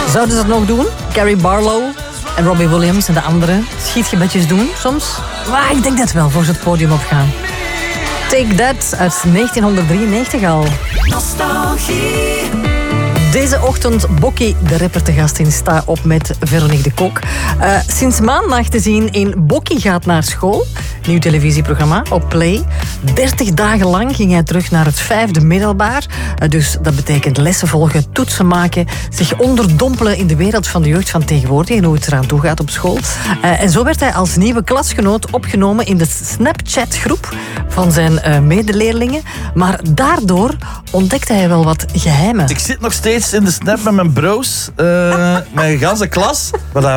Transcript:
Zouden ze dat nog doen? Gary Barlow en Robbie Williams en de anderen schietgebedjes doen soms? Maar ik denk dat wel, voor ze het podium opgaan. Take That uit 1993 al. Nostalgie. Deze ochtend Bokkie, de rapper, te gast in Sta op met Veronique de Kok. Sinds maandag te zien in Bokkie gaat naar school. Nieuw televisieprogramma op Play. 30 dagen lang ging hij terug naar het 5e middelbaar. Dus dat betekent lessen volgen, toetsen maken, zich onderdompelen in de wereld van de jeugd van tegenwoordig en hoe het eraan toe gaat op school. En zo werd hij als nieuwe klasgenoot opgenomen in de Snapchat-groep van zijn medeleerlingen. Maar daardoor ontdekte hij wel wat geheimen. Ik zit nog steeds in de snap met mijn bros, mijn ganse klas.